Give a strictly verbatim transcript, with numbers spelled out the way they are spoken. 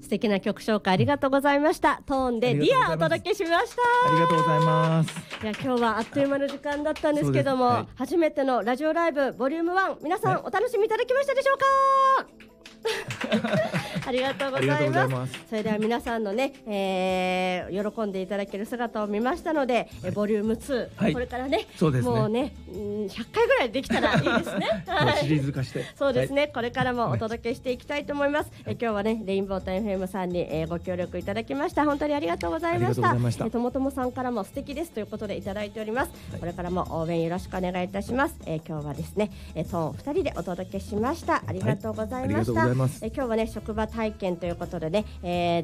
敵な曲紹介ありがとうございました。トーンでディアをお届けしました。 ありがとうございます。 いや今日はあっという間の時間だったんですけども、はい、初めてのラジオライブボリュームワン、皆さんお楽しみいただきましたでしょうか。ありがとうございます。それでは皆さんのね、えー、喜んでいただける姿を見ましたので、はい、ボリュームツー、はい、これからね、そうですね、もうね、ひゃっかいぐらいできたらいいですね。 はい、シリーズ化して、 そうですね、はい、これからもお届けしていきたいと思います。はい、え今日はね、レインボータイムフェムさんに、えー、ご協力いただきました。本当にありがとうございました。ともともさんからも素敵ですということでいただいております。はい、これからも応援よろしくお願いいたします。えー、今日はですね、えー、トーンふたりでお届けしました。ありがとうございました。はい、えー、今日はね、職場体験ということでね、え